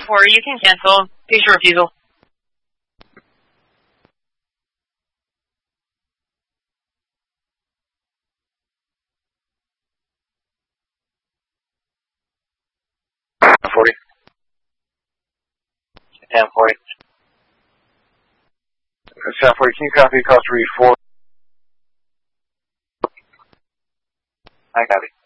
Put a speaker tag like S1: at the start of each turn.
S1: 4, you can cancel. Use your refusal.
S2: Ten 40.
S3: 740, can you copy cost read 4?
S2: I copy.